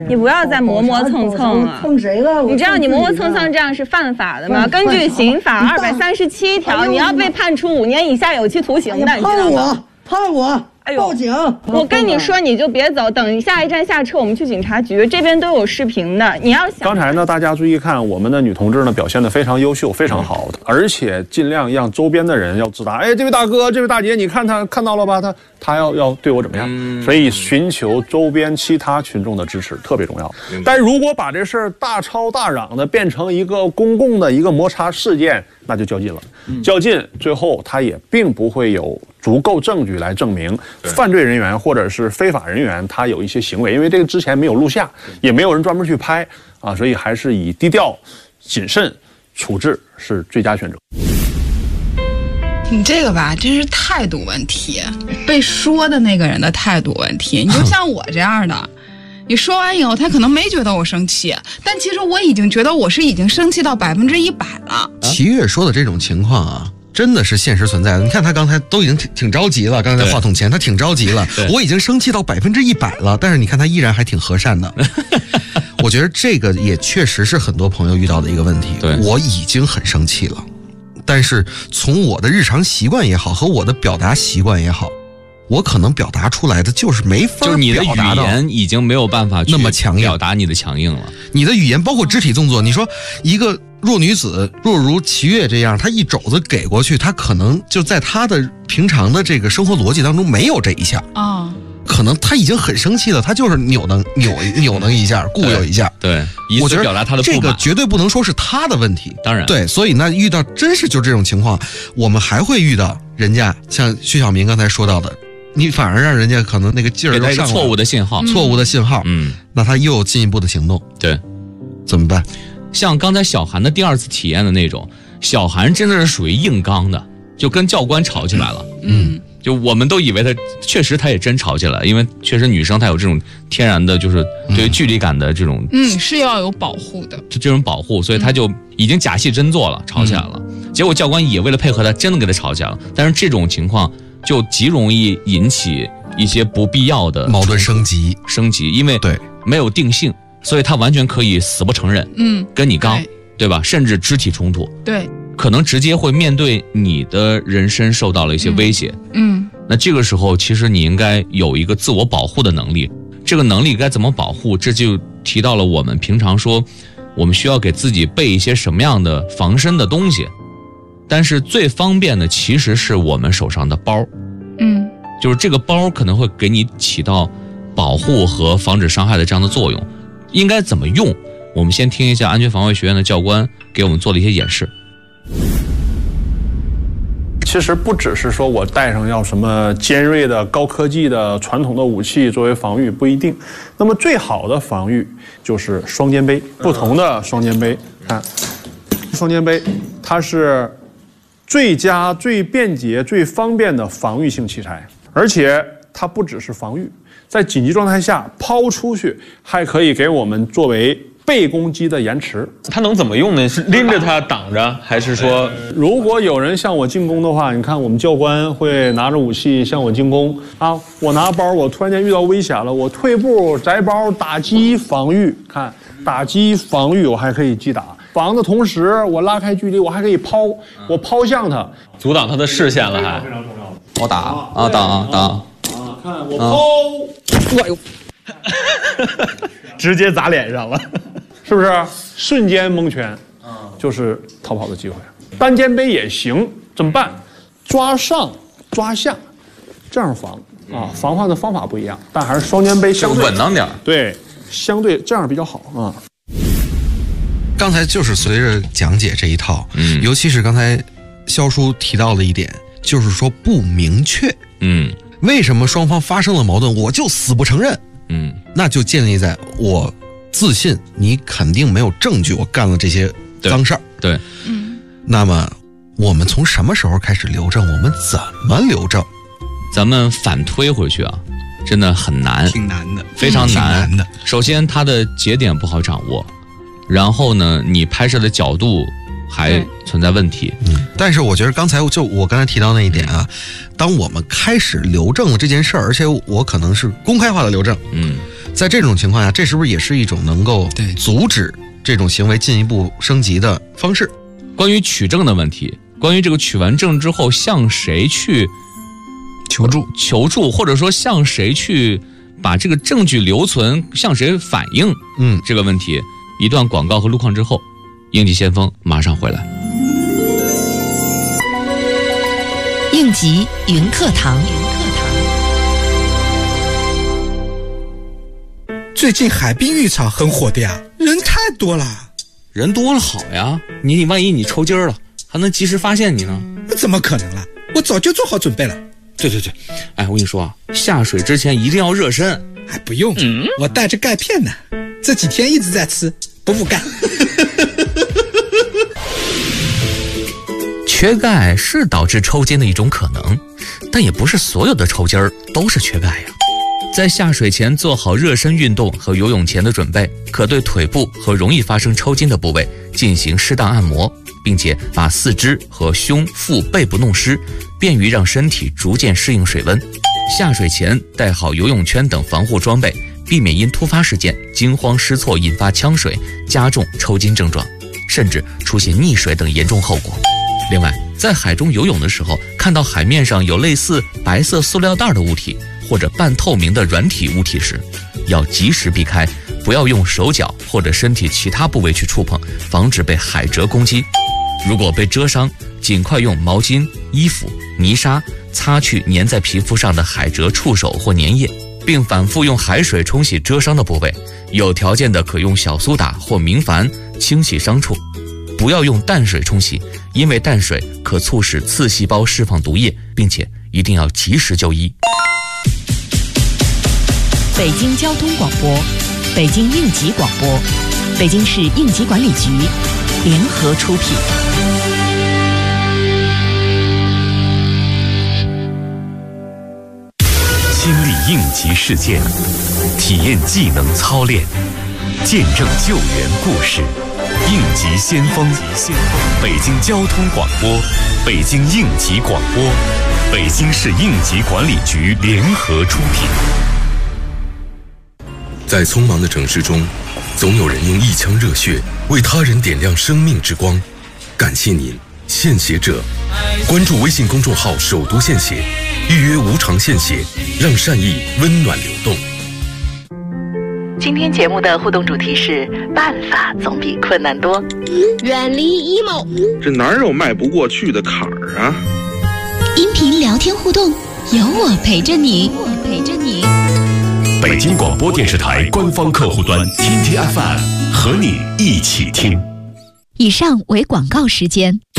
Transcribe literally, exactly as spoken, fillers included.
你不要再磨磨蹭蹭了。 蹭谁了？ 你知道你磨磨蹭蹭这样是犯法的吗？根据刑法二百三十七条，你要被判处五年以下有期徒刑的，你知道吗？ 判我！哎呦，报警！ 我跟你说，你就别走，等下一站下车，我们去警察局，这边都有视频的。你要想， 刚才呢，大家注意看，我们的女同志呢表现得非常优秀，非常好，而且尽量让周边的人要知道，哎，这位大哥，这位大姐，你看他看到了吧？他他要要对我怎么样？嗯、所以寻求周边其他群众的支持特别重要。但如果把这事儿大吵大嚷的变成一个公共的一个摩擦事件，那就较劲了。嗯、较劲，最后他也并不会有足够证据来证明犯罪人员或者是非法人员他有一些行为，因为这个之前没有录下，也没有人专门去拍啊，所以还是以低调、谨慎处置是最佳选择。 你这个吧，真是态度问题，被说的那个人的态度问题。你就像我这样的，你说完以后，他可能没觉得我生气，但其实我已经觉得我是已经生气到百分之一百了。 齐越说的这种情况啊，真的是现实存在的。你看他刚才都已经挺挺着急了，刚才在话筒前他挺着急了，我已经生气到百分之一百了，但是你看他依然还挺和善的。我觉得这个也确实是很多朋友遇到的一个问题。对，我已经很生气了，但是从我的日常习惯也好，和我的表达习惯也好，我可能表达出来的就是没法表达到， 就是你的语言已经没有办法那么强硬表达你的强硬了。 你的语言包括肢体动作，你说一个弱女子若如齐越这样，她一肘子给过去，她可能就在她的平常的这个生活逻辑当中没有这一下啊。哦，可能他已经很生气了，他就是扭能扭扭能一下，固有一下。 对，我觉得表达他的不满， 这个绝对不能说是他的问题。 当然， 对，所以呢，遇到真是就这种情况，我们还会遇到人家像薛晓明刚才说到的，你反而让人家可能那个劲儿都上了， 错误的信号， 错误的信号， 嗯， 那他又有进一步的行动， 对， 怎么办？ 像刚才小韩的第二次体验的那种，小韩真的是属于硬刚的，就跟教官吵起来了，嗯。就我们都以为他确实他也真吵起来了，因为确实女生她有这种天然的就是对于距离感的这种嗯是要有保护的这种保护，所以他就已经假戏真做了，吵起来了。嗯、结果教官也为了配合他，真的给他吵起来了。但是这种情况就极容易引起一些不必要的矛盾升级升级，因为对没有定性，所以他完全可以死不承认，嗯，跟你刚 对, 对吧？甚至肢体冲突， 对。 可能直接会面对你的人身受到了一些威胁，嗯，那这个时候其实你应该有一个自我保护的能力。这个能力该怎么保护？这就提到了我们平常说，我们需要给自己备一些什么样的防身的东西。但是最方便的其实是我们手上的包，嗯，就是这个包可能会给你起到保护和防止伤害的这样的作用。应该怎么用？我们先听一下安全防卫学院的教官给我们做的一些演示。 其实不只是说我带上要什么尖锐的高科技的传统的武器作为防御，不一定。那么最好的防御就是双肩背，不同的双肩背，看双肩背，它是最佳、最便捷、最方便的防御性器材，而且它不只是防御，在紧急状态下抛出去，还可以给我们作为被攻击的延迟。 它能怎么用呢？是拎着它挡着，还是说， 如果有人向我进攻的话，你看我们教官会拿着武器向我进攻啊，我拿包，我突然间遇到危险了，我退步摘包打击防御，看打击防御，我还可以击打，防的同时我拉开距离，我还可以抛，我抛向他， 阻挡他的视线了，还非常重要。 我打啊挡啊挡啊， 看我抛，哎呦， 直接砸脸上了。 是不是瞬间蒙圈，就是逃跑的机会。单肩背也行，怎么办？抓上抓下，这样防啊，防范的方法不一样，但还是双肩背相对稳当点。 对，相对这样比较好啊。 刚才就是随着讲解这一套，嗯，尤其是刚才肖叔提到了一点，就是说不明确，嗯，为什么双方发生了矛盾，我就死不承认，嗯，那就建立在我自信你肯定没有证据我干了这些脏事儿， 对， 嗯，那么我们从什么时候开始留证？我们怎么留证？ 咱们反推回去啊，真的很难， 挺难的， 非常难， 挺难的。 首先它的节点不好掌握，然后呢你拍摄的角度还存在问题。 嗯，但是我觉得刚才就我刚才提到那一点啊，当我们开始留证了这件事儿，而且我可能是公开化的留证，嗯， 在这种情况下，这是不是也是一种能够阻止这种行为进一步升级的方式？ 关于取证的问题，关于这个取完证之后向谁去求助求助，或者说向谁去把这个证据留存，向谁反映， 嗯， 这个问题，一段广告和路况之后，应急先锋马上回来。 应急云课堂。 最近海滨浴场很火的呀，人太多了。 人多了好呀，你万一你抽筋了，还能及时发现你呢。 怎么可能了？我早就做好准备了。 对对对，哎，我跟你说啊，下水之前一定要热身。 还不用，嗯、我带着钙片呢，这几天一直在吃，补补钙。 缺钙是导致抽筋的一种可能，但也不是所有的抽筋儿都是缺钙呀。在下水前做好热身运动和游泳前的准备，可对腿部和容易发生抽筋的部位进行适当按摩，并且把四肢和胸、腹、背部弄湿，便于让身体逐渐适应水温。下水前带好游泳圈等防护装备，避免因突发事件惊慌失措引发呛水，加重抽筋症状，甚至出现溺水等严重后果。另外，在海中游泳的时候，看到海面上有类似白色塑料袋的物体或者半透明的软体物体时，要及时避开，不要用手脚或者身体其他部位去触碰，防止被海蜇攻击。如果被蛰伤，尽快用毛巾、衣服、泥沙擦去粘在皮肤上的海蜇触手或粘液，并反复用海水冲洗蛰伤的部位，有条件的可用小苏打或明矾清洗伤处。不要用淡水冲洗，因为淡水可促使刺细胞释放毒液，并且一定要及时就医。 北京交通广播，北京应急广播，北京市应急管理局联合出品。 经历应急事件，体验技能操练，见证救援故事。应急先锋，北京交通广播，北京应急广播，北京市应急管理局联合出品。 在匆忙的城市中，总有人用一腔热血为他人点亮生命之光。感谢您，献血者！关注微信公众号“首都献血”，预约无偿献血，让善意温暖流动。 今天节目的互动主题是办法总比困难多， 远离 emo， 这哪有迈不过去的坎儿啊？ 音频聊天互动，有我陪着你，我陪着你。 北京广播电视台官方客户端 T T F M 和你一起听。 以上为广告时间。